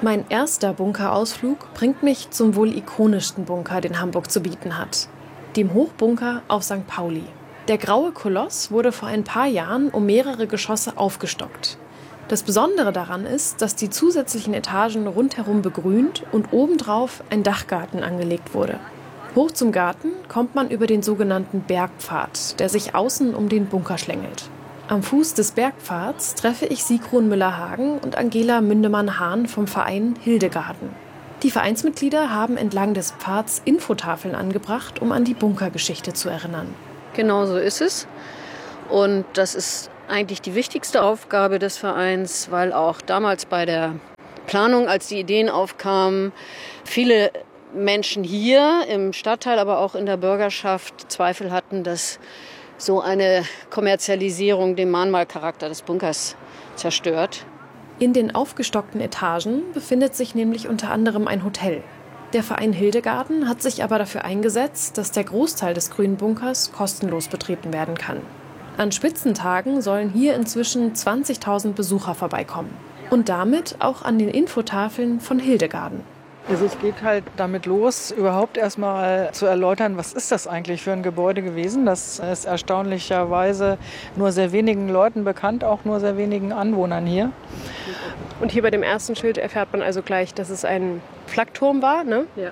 Mein erster Bunkerausflug bringt mich zum wohl ikonischsten Bunker, den Hamburg zu bieten hat. Dem Hochbunker auf St. Pauli. Der graue Koloss wurde vor ein paar Jahren um mehrere Geschosse aufgestockt. Das Besondere daran ist, dass die zusätzlichen Etagen rundherum begrünt und obendrauf ein Dachgarten angelegt wurde. Hoch zum Garten kommt man über den sogenannten Bergpfad, der sich außen um den Bunker schlängelt. Am Fuß des Bergpfads treffe ich Sigrun Müller-Hagen und Angela Mündemann-Hahn vom Verein Hildegarden. Die Vereinsmitglieder haben entlang des Pfads Infotafeln angebracht, um an die Bunkergeschichte zu erinnern. Genau so ist es. Und das ist eigentlich die wichtigste Aufgabe des Vereins, weil auch damals bei der Planung, als die Ideen aufkamen, viele Menschen hier im Stadtteil, aber auch in der Bürgerschaft Zweifel hatten, dass so eine Kommerzialisierung den Mahnmalcharakter des Bunkers zerstört. In den aufgestockten Etagen befindet sich nämlich unter anderem ein Hotel. Der Verein Hildegarden hat sich aber dafür eingesetzt, dass der Großteil des grünen Bunkers kostenlos betreten werden kann. An Spitzentagen sollen hier inzwischen 20.000 Besucher vorbeikommen. Und damit auch an den Infotafeln von Hildegarden. Also es geht halt damit los, überhaupt erstmal zu erläutern, was ist das eigentlich für ein Gebäude gewesen. Das ist erstaunlicherweise nur sehr wenigen Leuten bekannt, auch nur sehr wenigen Anwohnern hier. Und hier bei dem ersten Schild erfährt man also gleich, dass es ein Flakturm war, ne? Ja.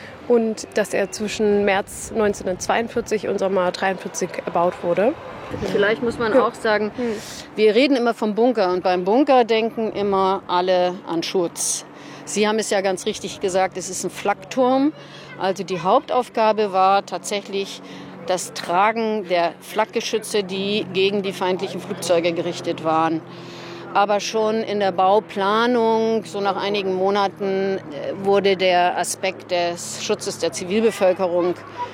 Und dass er zwischen März 1942 und Sommer 1943 erbaut wurde. Vielleicht muss man auch sagen, wir reden immer vom Bunker und beim Bunker denken immer alle an Schutz. Sie haben es ja ganz richtig gesagt, es ist ein Flakturm. Also die Hauptaufgabe war tatsächlich das Tragen der Flakgeschütze, die gegen die feindlichen Flugzeuge gerichtet waren. Aber schon in der Bauplanung, so nach einigen Monaten, wurde der Aspekt des Schutzes der Zivilbevölkerung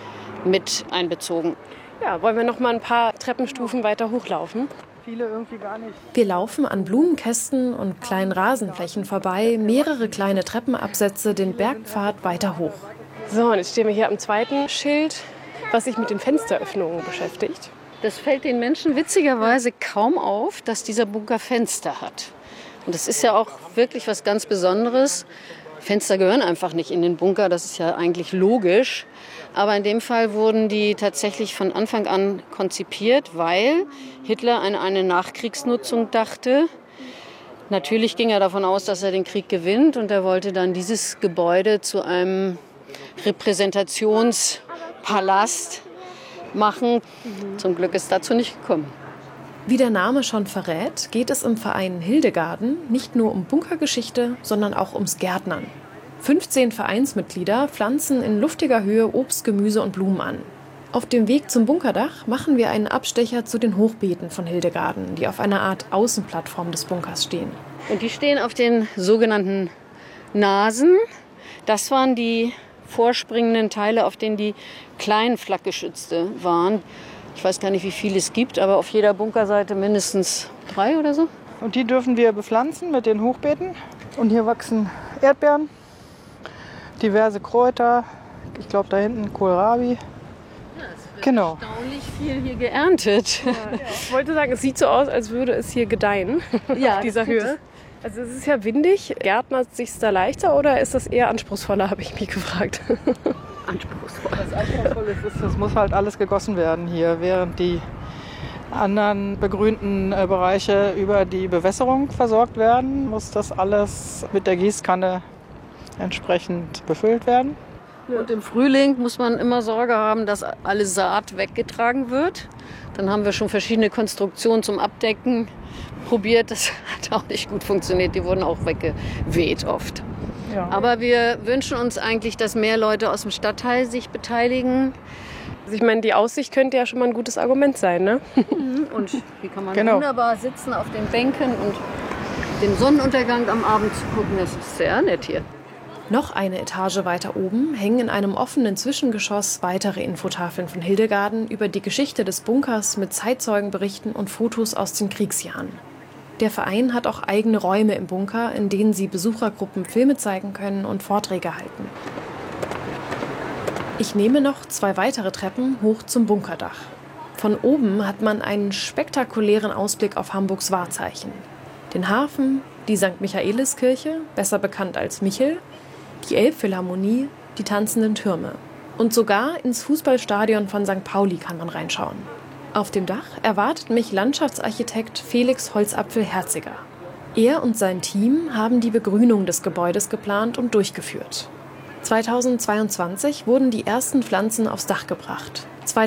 mit einbezogen. Ja, wollen wir noch mal ein paar Treppenstufen weiter hochlaufen? Viele irgendwie gar nicht. Wir laufen an Blumenkästen und kleinen Rasenflächen vorbei, mehrere kleine Treppenabsätze den Bergpfad weiter hoch. So, und jetzt stehen wir hier am zweiten Schild, was sich mit den Fensteröffnungen beschäftigt. Das fällt den Menschen witzigerweise kaum auf, dass dieser Bunker Fenster hat. Und das ist ja auch wirklich was ganz Besonderes. Fenster gehören einfach nicht in den Bunker, das ist ja eigentlich logisch. Aber in dem Fall wurden die tatsächlich von Anfang an konzipiert, weil Hitler an eine Nachkriegsnutzung dachte. Natürlich ging er davon aus, dass er den Krieg gewinnt und er wollte dann dieses Gebäude zu einem Repräsentationspalast machen. Zum Glück ist dazu nicht gekommen. Wie der Name schon verrät, geht es im Verein Hildegarden nicht nur um Bunkergeschichte, sondern auch ums Gärtnern. 15 Vereinsmitglieder pflanzen in luftiger Höhe Obst, Gemüse und Blumen an. Auf dem Weg zum Bunkerdach machen wir einen Abstecher zu den Hochbeeten von Hildegarden, die auf einer Art Außenplattform des Bunkers stehen. Und die stehen auf den sogenannten Nasen. Das waren die vorspringenden Teile, auf denen die kleinen Flakgeschütze waren. Ich weiß gar nicht, wie viele es gibt, aber auf jeder Bunkerseite mindestens 3 oder so. Und die dürfen wir bepflanzen mit den Hochbeeten. Und hier wachsen Erdbeeren, diverse Kräuter. Ich glaube, da hinten Kohlrabi. Ja, es wird genau. erstaunlich viel hier geerntet. Ja. Ich wollte sagen, es sieht so aus, als würde es hier gedeihen, Ja, auf dieser Höhe. Also es ist ja windig. Gärtnert es sich da leichter oder ist das eher anspruchsvoller, habe ich mich gefragt. Anspruchsvoll. Das Anspruchsvolle ist, es muss halt alles gegossen werden hier, während die anderen begrünten Bereiche über die Bewässerung versorgt werden, muss das alles mit der Gießkanne entsprechend befüllt werden. Und im Frühling muss man immer Sorge haben, dass alle Saat weggetragen wird. Dann haben wir schon verschiedene Konstruktionen zum Abdecken probiert. Das hat auch nicht gut funktioniert. Die wurden auch weggeweht oft. Ja. Aber wir wünschen uns eigentlich, dass mehr Leute aus dem Stadtteil sich beteiligen. Also ich meine, die Aussicht könnte ja schon mal ein gutes Argument sein, ne? Und hier kann man Genau. wunderbar sitzen auf den Bänken und den Sonnenuntergang am Abend zu gucken. Das ist sehr nett hier. Noch eine Etage weiter oben hängen in einem offenen Zwischengeschoss weitere Infotafeln von Hildegarden über die Geschichte des Bunkers mit Zeitzeugenberichten und Fotos aus den Kriegsjahren. Der Verein hat auch eigene Räume im Bunker, in denen sie Besuchergruppen Filme zeigen können und Vorträge halten. Ich nehme noch 2 weitere Treppen hoch zum Bunkerdach. Von oben hat man einen spektakulären Ausblick auf Hamburgs Wahrzeichen. Den Hafen, die St. Michaeliskirche, besser bekannt als Michel, die Elbphilharmonie, die tanzenden Türme. Und sogar ins Fußballstadion von St. Pauli kann man reinschauen. Auf dem Dach erwartet mich Landschaftsarchitekt Felix Holzapfel-Herziger. Er und sein Team haben die Begrünung des Gebäudes geplant und durchgeführt. 2022 wurden die ersten Pflanzen aufs Dach gebracht.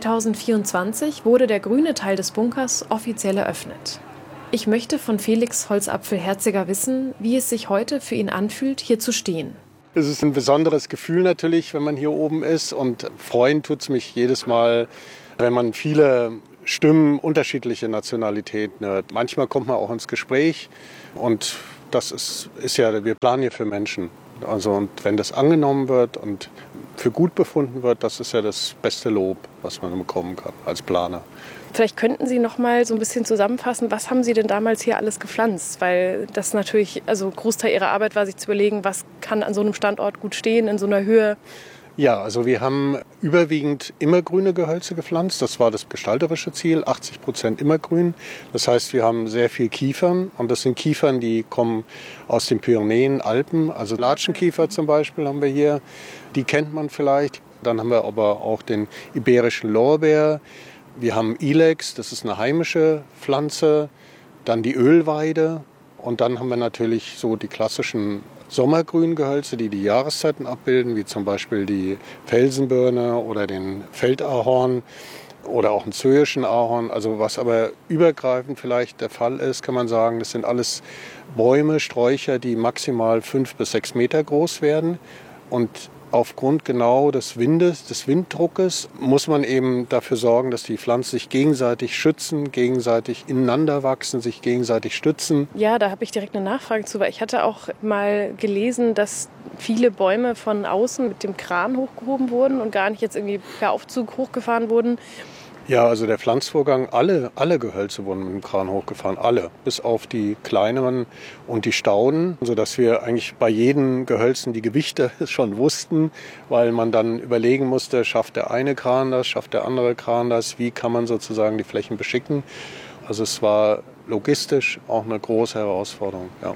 2024 wurde der grüne Teil des Bunkers offiziell eröffnet. Ich möchte von Felix Holzapfel-Herziger wissen, wie es sich heute für ihn anfühlt, hier zu stehen. Es ist ein besonderes Gefühl natürlich, wenn man hier oben ist. Und freuen tut es mich jedes Mal, wenn man viele Stimmen unterschiedliche Nationalitäten hört. Manchmal kommt man auch ins Gespräch und das ist ja, wir planen hier für Menschen. Also und wenn das angenommen wird und für gut befunden wird, das ist ja das beste Lob, was man bekommen kann als Planer. Vielleicht könnten Sie noch mal so ein bisschen zusammenfassen, was haben Sie denn damals hier alles gepflanzt? Weil das natürlich, also Großteil Ihrer Arbeit war, sich zu überlegen, was kann an so einem Standort gut stehen, in so einer Höhe. Ja, also wir haben überwiegend immergrüne Gehölze gepflanzt. Das war das gestalterische Ziel, 80% immergrün. Das heißt, wir haben sehr viel Kiefern und das sind Kiefern, die kommen aus den Pyrenäen, Alpen. Also Latschenkiefer zum Beispiel haben wir hier, die kennt man vielleicht. Dann haben wir aber auch den iberischen Lorbeer. Wir haben Ilex, das ist eine heimische Pflanze. Dann die Ölweide und dann haben wir natürlich so die klassischen Sommergrüngehölze, die die Jahreszeiten abbilden, wie zum Beispiel die Felsenbirne oder den Feldahorn oder auch einen zöischen Ahorn. Also was aber übergreifend vielleicht der Fall ist, kann man sagen, das sind alles Bäume, Sträucher, die maximal 5 bis 6 Meter groß werden. Und aufgrund genau des Windes, des Winddruckes, muss man eben dafür sorgen, dass die Pflanzen sich gegenseitig schützen, gegenseitig ineinander wachsen, sich gegenseitig stützen. Ja, da habe ich direkt eine Nachfrage zu, weil ich hatte auch mal gelesen, dass viele Bäume von außen mit dem Kran hochgehoben wurden und gar nicht jetzt irgendwie per Aufzug hochgefahren wurden. Ja, also der Pflanzvorgang, alle Gehölze wurden mit dem Kran hochgefahren, alle, bis auf die kleineren und die Stauden, sodass wir eigentlich bei jedem Gehölzen die Gewichte schon wussten, weil man dann überlegen musste, schafft der eine Kran das, schafft der andere Kran das, wie kann man sozusagen die Flächen beschicken. Also es war logistisch auch eine große Herausforderung, ja.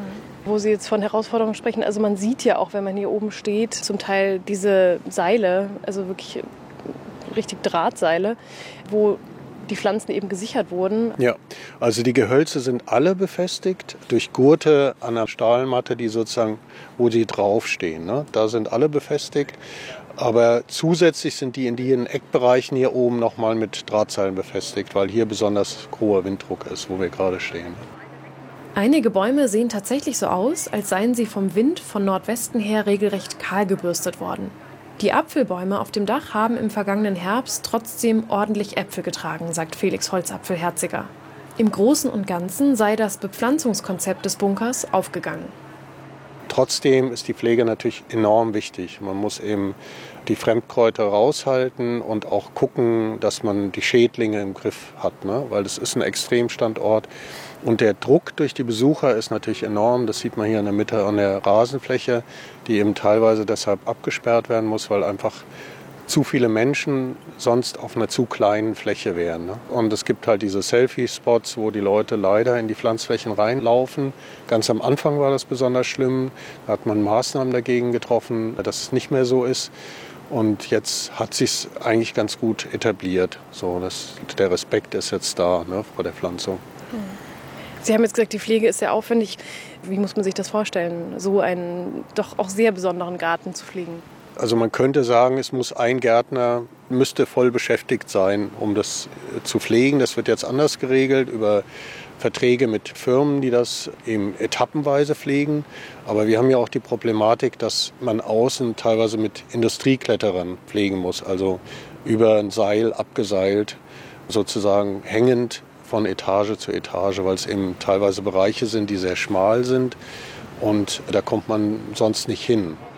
Wo Sie jetzt von Herausforderungen sprechen, also man sieht ja auch, wenn man hier oben steht, zum Teil diese Seile, also wirklich richtig Drahtseile, wo die Pflanzen eben gesichert wurden. Ja, also die Gehölze sind alle befestigt durch Gurte an der Stahlmatte, die sozusagen, wo die draufstehen. Ne? Da sind alle befestigt. Aber zusätzlich sind die in den Eckbereichen hier oben nochmal mit Drahtseilen befestigt, weil hier besonders hoher Winddruck ist, wo wir gerade stehen. Einige Bäume sehen tatsächlich so aus, als seien sie vom Wind von Nordwesten her regelrecht kahl gebürstet worden. Die Apfelbäume auf dem Dach haben im vergangenen Herbst trotzdem ordentlich Äpfel getragen, sagt Felix Holzapfel-Herziger. Im Großen und Ganzen sei das Bepflanzungskonzept des Bunkers aufgegangen. Trotzdem ist die Pflege natürlich enorm wichtig. Man muss eben die Fremdkräuter raushalten und auch gucken, dass man die Schädlinge im Griff hat, ne? Weil das ist ein Extremstandort. Und der Druck durch die Besucher ist natürlich enorm. Das sieht man hier in der Mitte an der Rasenfläche, die eben teilweise deshalb abgesperrt werden muss, weil einfach zu viele Menschen sonst auf einer zu kleinen Fläche wären. Ne? Und es gibt halt diese Selfie-Spots, wo die Leute leider in die Pflanzflächen reinlaufen. Ganz am Anfang war das besonders schlimm. Da hat man Maßnahmen dagegen getroffen, dass es nicht mehr so ist. Und jetzt hat sich es eigentlich ganz gut etabliert. So, der Respekt ist jetzt da, ne, vor der Pflanzung. Sie haben jetzt gesagt, die Pflege ist sehr aufwendig. Wie muss man sich das vorstellen, so einen doch auch sehr besonderen Garten zu pflegen? Also man könnte sagen, ein Gärtner müsste voll beschäftigt sein, um das zu pflegen. Das wird jetzt anders geregelt über Verträge mit Firmen, die das eben etappenweise pflegen. Aber wir haben ja auch die Problematik, dass man außen teilweise mit Industriekletterern pflegen muss. Also über ein Seil abgeseilt, sozusagen hängend von Etage zu Etage, weil es eben teilweise Bereiche sind, die sehr schmal sind und da kommt man sonst nicht hin.